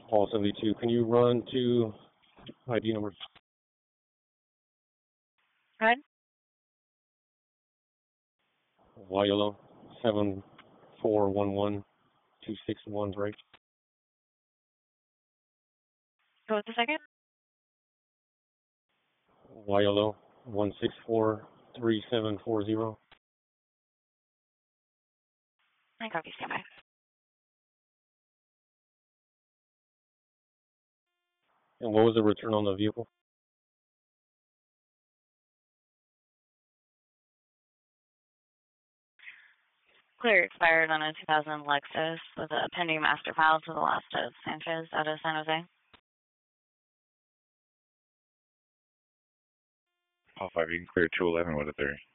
Hall 72. Can you run to ID number? Go ahead. YLO 7411261, Go with the second. YLO 1643740. I copy, stand by. And what was the return on the vehicle? Clear expired on a 2000 Lexus with a pending master file to the last of Sanchez out of San Jose. Hall 5, you can clear 211 with a 30.